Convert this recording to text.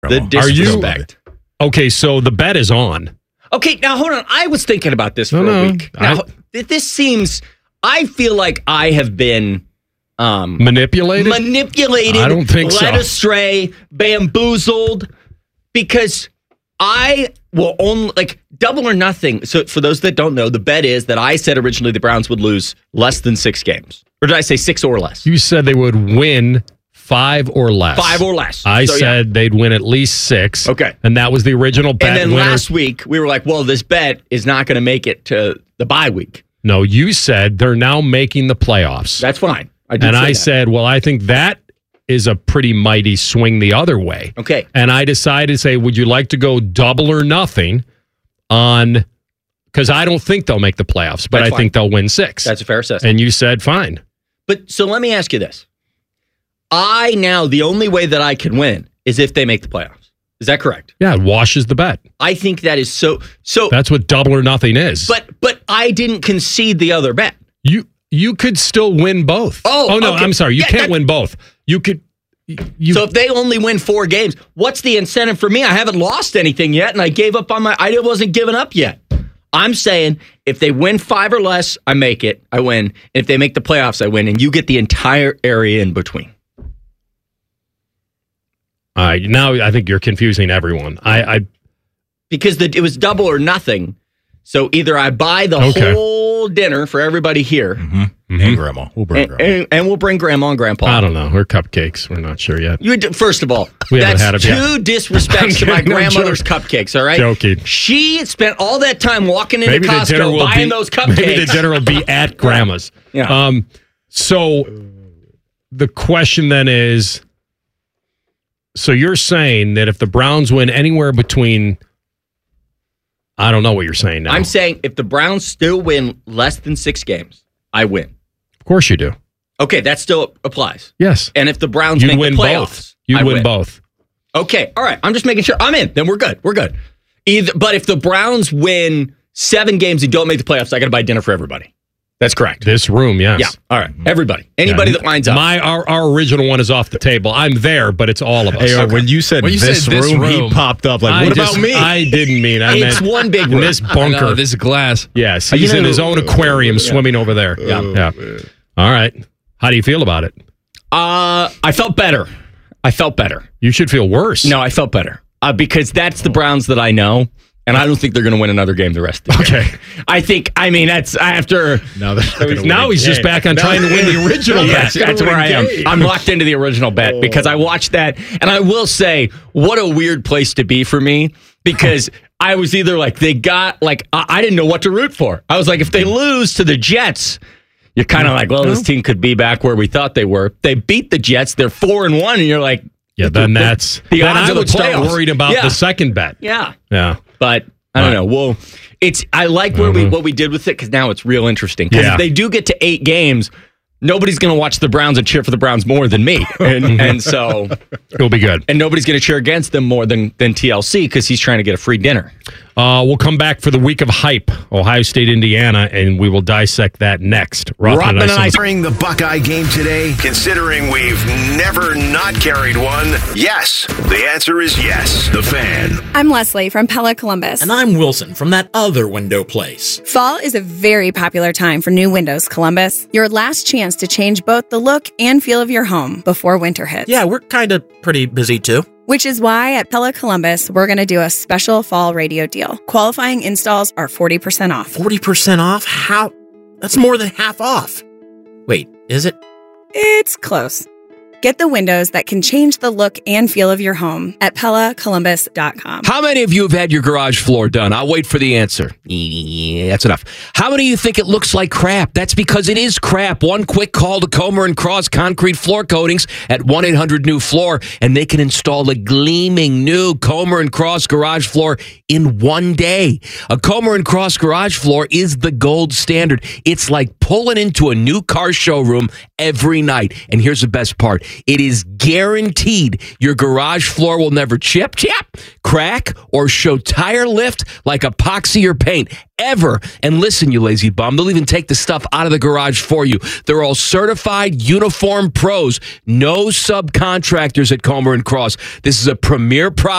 The disrespect. Okay, so the bet is on. Okay, now hold on. I was thinking about this for a week. Now, this seems... I feel like I have been... manipulated? I don't think so. Led astray, bamboozled, because I will only... double or nothing. So for those that don't know, the bet is that I said originally the Browns would lose less than 6 games. Or did I say 6 or less? You said they would win 5 or less. 5 or less. I said they'd win at least 6. Okay. And that was the original bet. And then last week, we were like, well, this bet is not going to make it to the bye week. No, you said they're now making the playoffs. That's fine. I said, well, I think that is a pretty mighty swing the other way. Okay. And I decided to say, would you like to go double or nothing on... Because I don't think they'll make the playoffs, but I think they'll win 6. That's a fair assessment. And you said, fine. But so let me ask you this. The only way that I can win is if they make the playoffs. Is that correct? Yeah, it washes the bet. I think that is so. That's what double or nothing is. But I didn't concede the other bet. You could still win both. Oh no, okay. I'm sorry. You can't win both. You could. So if they only win 4 games, what's the incentive for me? I haven't lost anything yet, and I gave up on I wasn't giving up yet. I'm saying if they win 5 or less, I make it. I win. And if they make the playoffs, I win. And you get the entire area in between. Now I think you're confusing everyone. Because it was double or nothing. So either I buy the whole dinner for everybody here. And Grandma. We'll bring Grandma. And we'll bring Grandma and Grandpa. I don't know. Or cupcakes. We're not sure yet. First of all, that's 2 disrespects to my grandmother's cupcakes, all right? Joking. She spent all that time walking into Costco buying those cupcakes. Maybe the dinner will be at Grandma's. Yeah. So the question then is, so you're saying that if the Browns win anywhere between... I don't know what you're saying now. I'm saying if the Browns still win less than 6 games, I win. Of course you do. Okay, that still applies. Yes. And if the Browns make the playoffs, you win both. Okay, all right. I'm just making sure. I'm in. Then we're good. But if the Browns win 7 games and don't make the playoffs, I got to buy dinner for everybody. That's correct. This room, yes. Yeah. All right. Everybody. Anybody that lines up. Our original one is off the table. I'm there, but it's all of us. Hey, when you said this room, he popped up like, what about me? I didn't mean. It's one big room. This bunker. This glass. Yes. He's in his own aquarium swimming over there. Yeah. All right. How do you feel about it? I felt better. You should feel worse. No, I felt better. Because that's the Browns that I know. And I don't think they're going to win another game the rest of the year. Okay. That's after... Now he's just back on trying to win the original bet. That's where I am. I'm locked into the original bet because I watched that. And I will say, what a weird place to be for me. Because I was either they got... I didn't know what to root for. I was like, if they lose to the Jets... You're kind of like, well, this team could be back where we thought they were. They beat the Jets. They're 4-1. And you're like... Yeah, then that's... The odds I would start worried about the second bet. Yeah. Yeah. But I don't know. Well, I like what we did with it because now it's real interesting. Because if they do get to 8 games, nobody's going to watch the Browns and cheer for the Browns more than me. And so... It'll be good. And nobody's going to cheer against them more than TLC because he's trying to get a free dinner. We'll come back for the week of hype, Ohio State, Indiana, and we will dissect that next. Rothman and I during the Buckeye game today, considering we've never not carried one, yes. The answer is yes. The Fan. I'm Leslie from Pella Columbus. And I'm Wilson from that other window place. Fall is a very popular time for new windows, Columbus. Your last chance to change both the look and feel of your home before winter hits. Yeah, we're kind of pretty busy too. Which is why at Pella Columbus, we're going to do a special fall radio deal. Qualifying installs are 40% off. 40% off? How? That's more than half off. Wait, is it? It's close. Get the windows that can change the look and feel of your home at PellaColumbus.com. How many of you have had your garage floor done? I'll wait for the answer. That's enough. How many of you think it looks like crap? That's because it is crap. One quick call to Comer & Cross Concrete Floor Coatings at 1-800-NEW-FLOOR, and they can install a gleaming new Comer & Cross garage floor in one day. A Comer & Cross garage floor is the gold standard. It's like pulling into a new car showroom every night. And here's the best part. It is guaranteed your garage floor will never chip, crack, or show tire lift like epoxy or paint ever. And listen, you lazy bum, they'll even take the stuff out of the garage for you. They're all certified uniform pros. No subcontractors at Comer & Cross. This is a premier product.